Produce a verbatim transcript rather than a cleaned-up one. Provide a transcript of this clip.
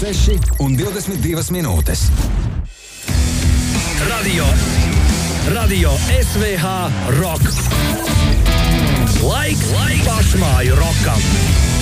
seši un divdesmit divas minūtes. Radio, Radio S V H Rock. Laiks, laiks pašmāju rokam.